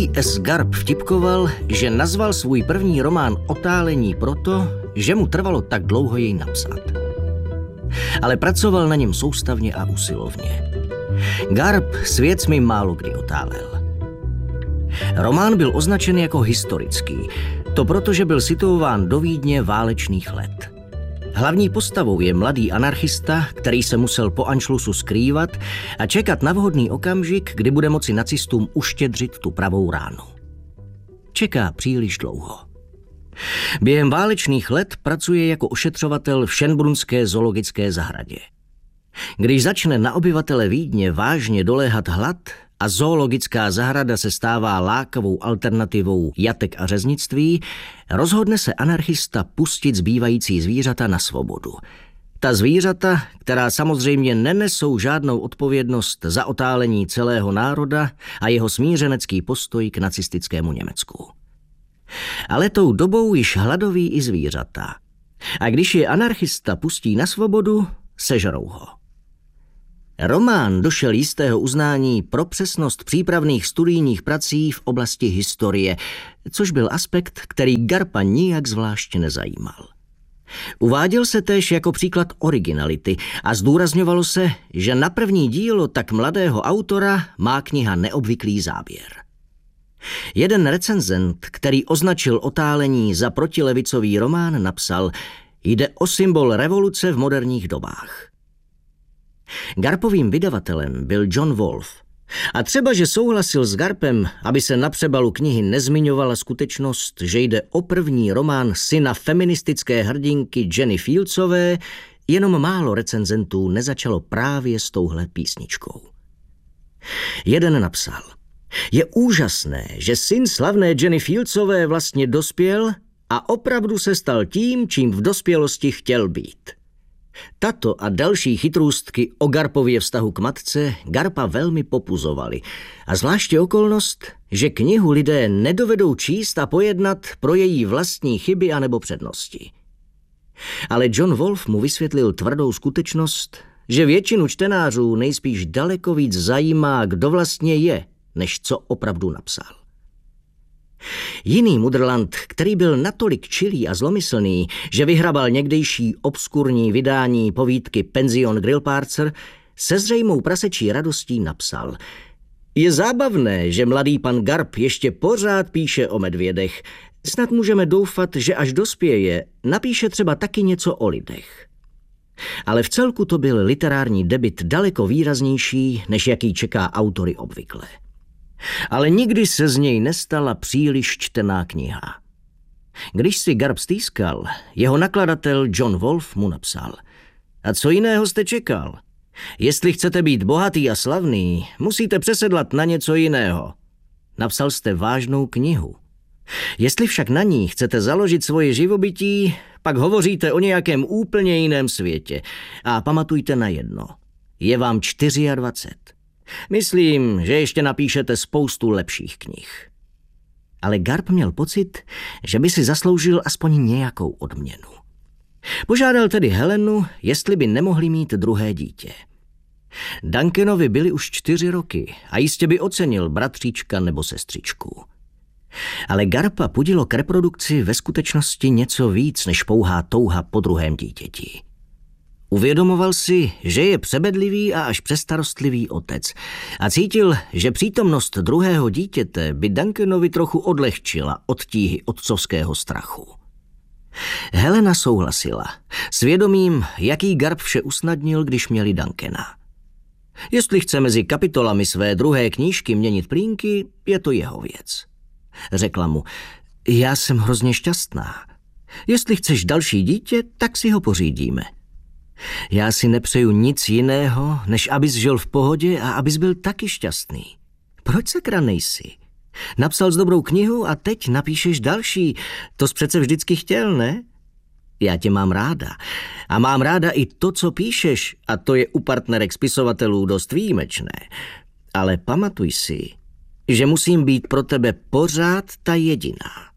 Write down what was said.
S. Garp vtipkoval, že nazval svůj první román Otálení proto, že mu trvalo tak dlouho jej napsat. Ale pracoval na něm soustavně a usilovně. Garp s věcmi málo kdy otálel. Román byl označen jako historický, to proto, že byl situován do Vídně válečných let. Hlavní postavou je mladý anarchista, který se musel po Anšlusu skrývat a čekat na vhodný okamžik, kdy bude moci nacistům uštědřit tu pravou ránu. Čeká příliš dlouho. Během válečných let pracuje jako ošetřovatel v Schönbrunské zoologické zahradě. Když začne na obyvatele Vídně vážně doléhat hlad a zoologická zahrada se stává lákavou alternativou jatek a řeznictví, rozhodne se anarchista pustit zbývající zvířata na svobodu. Ta zvířata, která samozřejmě nenesou žádnou odpovědnost za otálení celého národa a jeho smířenecký postoj k nacistickému Německu. Ale tou dobou již hladoví i zvířata. A když je anarchista pustí na svobodu, sežrou ho. Román došel jistého uznání pro přesnost přípravných studijních prací v oblasti historie, což byl aspekt, který Garpa nijak zvlášť nezajímal. Uváděl se též jako příklad originality a zdůrazňovalo se, že na první dílo tak mladého autora má kniha neobvyklý záběr. Jeden recenzent, který označil Otálení za protilevicový román, napsal: jde o symbol revoluce v moderních dobách. Garpovým vydavatelem byl John Wolfe. A třeba, že souhlasil s Garpem, aby se na přebalu knihy nezmiňovala skutečnost, že jde o první román syna feministické hrdinky Jenny Fieldsové, jenom málo recenzentů nezačalo právě s touhle písničkou. Jeden napsal: je úžasné, že syn slavné Jenny Fieldsové vlastně dospěl a opravdu se stal tím, čím v dospělosti chtěl být. Tato a další chytrůstky o Garpově vztahu k matce Garpa velmi popuzovali a zvláště okolnost, že knihu lidé nedovedou číst a pojednat pro její vlastní chyby anebo přednosti. Ale John Wolfe mu vysvětlil tvrdou skutečnost, že většinu čtenářů nejspíš daleko víc zajímá, kdo vlastně je, než co opravdu napsal. Jiný mudrland, který byl natolik čilý a zlomyslný, že vyhrabal někdejší obskurní vydání povídky Pension Grillparzer, se zřejmou prasečí radostí napsal: je zábavné, že mladý pan Garp ještě pořád píše o medvědech. Snad můžeme doufat, že až dospěje, napíše třeba taky něco o lidech. Ale v celku to byl literární debut daleko výraznější, než jaký čeká autory obvykle. Ale nikdy se z něj nestala příliš čtená kniha. Když si Garp stýskal, jeho nakladatel John Wolfe mu napsal: a co jiného jste čekal? Jestli chcete být bohatý a slavný, musíte přesedlat na něco jiného. Napsal jste vážnou knihu. Jestli však na ní chcete založit svoje živobytí, pak hovoříte o nějakém úplně jiném světě. A pamatujte na jedno. Je vám 24. Myslím, že ještě napíšete spoustu lepších knih. Ale Garp měl pocit, že by si zasloužil aspoň nějakou odměnu. Požádal tedy Helenu, jestli by nemohli mít druhé dítě. Duncanovi byly už 4 roky a jistě by ocenil bratříčka nebo sestřičku. Ale Garpa pudilo k reprodukci ve skutečnosti něco víc než pouhá touha po druhém dítěti. Uvědomoval si, že je přebedlivý a až přestarostlivý otec a cítil, že přítomnost druhého dítěte by Duncanovi trochu odlehčila od tíhy otcovského strachu. Helena souhlasila, svědomím, jaký Garp vše usnadnil, když měli Duncana. Jestli chce mezi kapitolami své druhé knížky měnit plínky, je to jeho věc. Řekla mu: já jsem hrozně šťastná. Jestli chceš další dítě, tak si ho pořídíme. Já si nepřeju nic jiného, než abys žil v pohodě a abys byl taky šťastný. Proč sakra nejsi? Napsal jsi dobrou knihu a teď napíšeš další. To jsi přece vždycky chtěl, ne? Já tě mám ráda. A mám ráda i to, co píšeš, a to je u partnerek spisovatelů dost výjimečné. Ale pamatuj si, že musím být pro tebe pořád ta jediná.